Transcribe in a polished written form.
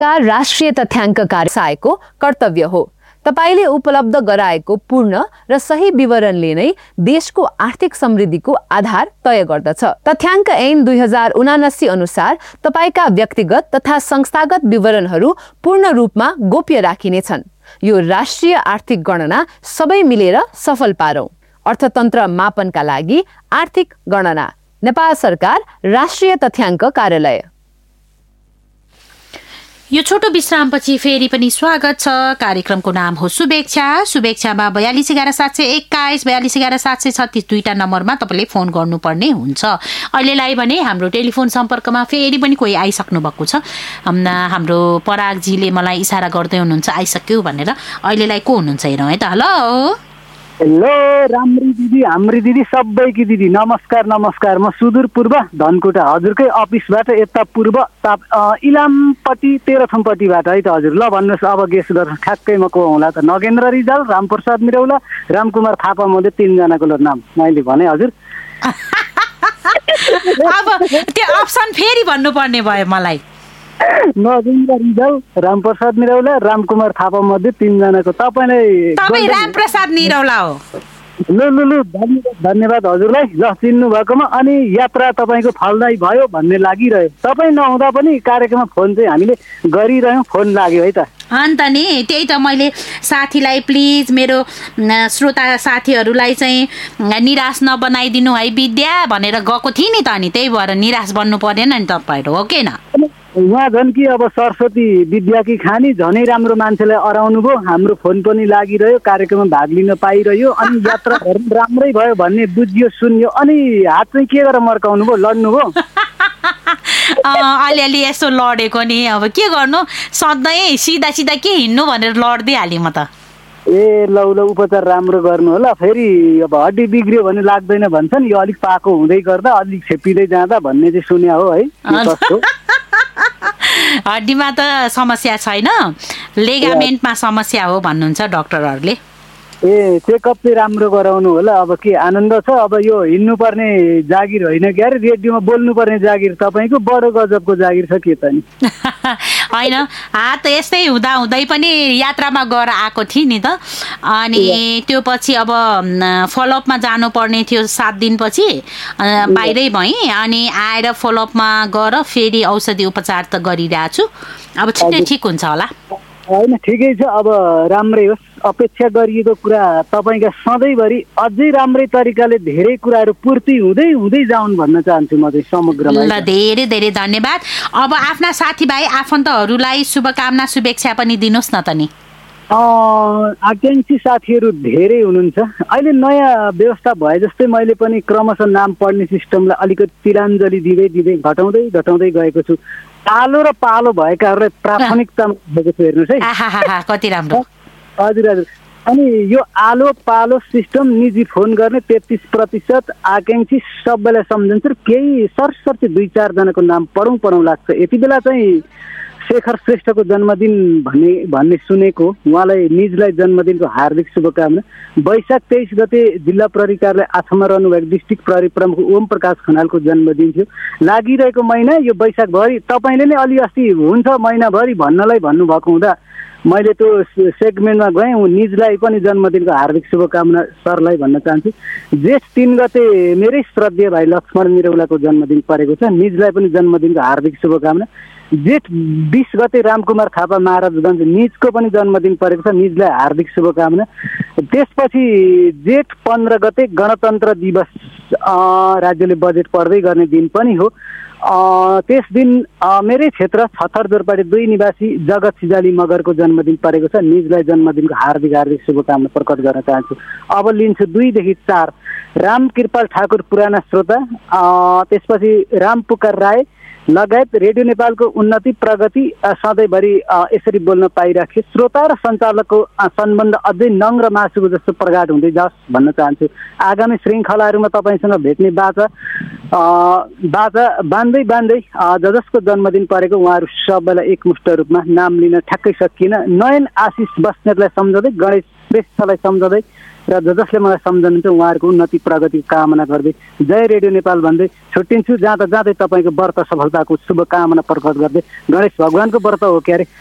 राष्ट्रिय तथ्याङ्क कार्यशालाको कर्तव्य हो। तपाईले उपलब्ध गराएको पूर्ण र सही विवरणले नै देशको आर्थिक समृद्धिको आधार तय गर्दछ। तथ्याङ्क ऐन 2079 अनुसार तपाईका व्यक्तिगत तथा संस्थागत विवरणहरू पूर्ण रूपमा गोप्य राखिनेछन्। यो राष्ट्रिय आर्थिक गणना सबै मिलेर सफल पारौं। अर्थतन्त्र मापनका लागि आर्थिक गणना, नेपाल सरकार, राष्ट्रिय तथ्याङ्क कार्यालय। यो छोटो विश्रामपछि फेरि पनि स्वागत छ। कार्यक्रमको नाम हो शुभेच्छा। शुभेच्छामा 4211 721 4211 736 दुईटा नम्बरमा तपाईँले फोन गर्नुपर्ने हुन्छ। अहिलेलाई भने हाम्रो टेलिफोन सम्पर्कमा फेरि पनि कोही आइसक्नु भएको छ। हाम्रो परागजीले मलाई इसारा गर्दै हुनुहुन्छ आइसक्यो भनेर। अहिलेलाई को हुनुहुन्छ हेरौँ है त। हेलो हेलो राम्री दिदी, हाम्री दिदी, सबैकी दिदी नमस्कार नमस्कार। म सुदूर पूर्व धनकुटा हजुरकै अफिसबाट यता पूर्व इलामपट्टि तेह्रथुमपट्टिबाट है त हजुर। ल भन्नुहोस् अब गेस गर्नु ठ्याक्कै म को होला त। नगेन्द्र रिजाल, रामप्रसाद मिरौला, रामकुमार थापा मध्ये तीनजनाको नाम मैले भने हजुर। अब त्यो अप्सन फेरि भन्नुपर्ने भयो मलाई। नगेन्द्र रिजाल, रामप्रसाद निरौला, रामकुमार थापा मध्ये तीनजनाको तपाईँ रामप्रसाद निरौला हो। लु धन्यवाद हजुरलाई ल चिन्नु भएकोमा। अनि यात्रा तपाईँको फलदायी भयो भन्ने लागिरह्यो। तपाईँ नहुँदा पनि कार्यक्रममा फोन चाहिँ हामीले गरिरह्यौँ, फोन लाग्यो है त। अन्त नि त्यही त मैले साथीलाई प्लिज मेरो श्रोता साथीहरूलाई चाहिँ निराश नबनाइदिनु है विद्या भनेर गएको थिएँ नि त। अनि त्यही भएर निराश बन्नु परेन नि तपाईँहरू, हो कि न? उहाँ झन् कि अब सरस्वती विद्याकी खानी झनै राम्रो मान्छेलाई अराउनु भयो। हाम्रो फोन पनि लागिरह्यो, कार्यक्रममा भाग लिन पाइरह्यो। अनि यात्रा राम्रै भयो भन्ने बुझियो, सुन्यो। अनि हात चाहिँ के गरेर मर्काउनु भयो, लड्नु भयो? अलिअलि यसो लडेको नि, अब के गर्नु, सधैँ सिधा सिधा के हिँड्नु भनेर लड्दिहालेँ म त। ए लौ उपचार राम्रो गर्नु होला। फेरि अब हड्डी बिग्रियो भने लाग्दैन भन्छन्। यो अलिक पाको हुँदै गर्दा अलिक छेपिँदै जाँदा भन्ने चाहिँ सुन्या हो है। हड्डीमा त समस्या छैन, लेगामेन्टमा समस्या हो भन्नुहुन्छ डक्टरहरूले। ए चेकअप चाहिँ राम्रो गराउनु होला। अब के आनन्द छ। अब यो हिँड्नुपर्ने जागिर होइन कि अरे, रेडियोमा बोल्नुपर्ने जागिर तपाईँको बडो गजबको जागिर छ के त नि। होइन, हात यस्तै हुँदा हुँदै पनि यात्रामा गएर आएको थिएँ नि त। अनि त्यो पछि अब फलोअपमा जानुपर्ने थियो 7 दिनपछि, बाहिरै भएँ। अनि आएर फलोअपमा गएर फेरि औषधि उपचार त गरिरहेको छु। अब छिट्टै ठिक हुन्छ होला। होइन ठिकै छ, अब राम्रै होस्। अपेक्षा गरिएको कुरा तपाईँका सधैँभरि अझै राम्रै तरिकाले धेरै कुराहरू पूर्ति हुँदै हुँदै जाउन् भन्न चाहन्छु म चाहिँ समग्रमा। ल धेरै धेरै धन्यवाद। अब आफ्ना साथीभाइ आफन्तहरूलाई शुभकामना शुभेच्छा पनि दिनुहोस् न त नि। आकाङ्क्षी साथीहरू धेरै हुनुहुन्छ। अहिले नयाँ व्यवस्था भए जस्तै मैले पनि क्रमशः नाम पढ्ने सिस्टमलाई अलिकति तिलाञ्जली दिँदै घटाउँदै गएको छु। पालो र पालो भएकाहरूलाई प्राथमिकतामा दिएको छु। हेर्नुहोस् है कति राम्रो। हजुर। अनि यो आलो पालो सिस्टम निजी फोन गर्ने 33% आकाङ्क्षी सबैलाई सम्झन्छु। केही सरसर्ती 2-4 जनाको नाम पढौँ लाग्छ। यति बेला चाहिँ शेखर श्रेष्ठको जन्मदिन भन्ने सुनेको। उहाँलाई निजलाई जन्मदिनको हार्दिक शुभकामना। वैशाख 23 गते जिल्ला प्रहरी कार्यालय आठमा रहनुभएको डिस्ट्रिक्ट प्रहरी प्रमुख ओम प्रकाश खनालको जन्मदिन थियो। लागिरहेको महिना यो वैशाखभरि तपाईँले नै अलि अस्ति हुन्छ महिनाभरि भन्नलाई भन्नुभएको हुँदा मैले त्यो सेगमेन्टमा गएँ। निजलाई पनि जन्मदिनको हार्दिक शुभकामना सरलाई भन्न चाहन्छु। जेठ 3 गते मेरै श्रद्धेय भाइ लक्ष्मण निरौलाको जन्मदिन परेको छ। निजलाई पनि जन्मदिनको हार्दिक शुभकामना। जेठ 20 गते रामकुमार थापा महाराजगञ्ज निजको पनि जन्मदिन परेको छ। निजलाई हार्दिक शुभकामना। त्यसपछि जेठ 15 गते गणतन्त्र दिवस राज्यले बजेट पढ्दै गर्ने दिन पनि हो। त्यस दिन मेरै क्षेत्र छतरजोरपाटी 2 निवासी जगत सिजाली मगरको जन्मदिन परेको छ। निजलाई जन्मदिनको हार्दिक शुभकामना प्रकट गर्न चाहन्छु। अब लिन्छु 2 देखि 4 राम कृपाल ठाकुर पुराना श्रोता, त्यसपछि राम पुकार राय लगायत रेडियो नेपालको उन्नति प्रगति सधैँभरि यसरी बोल्न पाइराखे श्रोता र सञ्चालकको सम्बन्ध अझै नङ र मासुको जस्तो प्रगाड हुँदै जाओस् भन्न चाहन्छु। आगामी श्रृङ्खलाहरूमा तपाईँसँग भेट्ने बाचा बाँध्दै जसको जन्मदिन परेको उहाँहरू सबैलाई एकमुष्ट रूपमा नाम लिन ठ्याक्कै सकिएन। नयन आशिष बस्नेतलाई सम्झँदै, गणेश श्रेष्ठलाई सम्झँदै र जसले मलाई सम्झनुहुन्छ उहाँहरूको उन्नति प्रगतिको कामना गर्दै जय रेडियो नेपाल भन्दै छुट्टिन्छु। जाँदा जाँदै तपाईँको व्रत सफलताको शुभकामना प्रकट गर्दै गणेश भगवानको व्रत हो क्यारे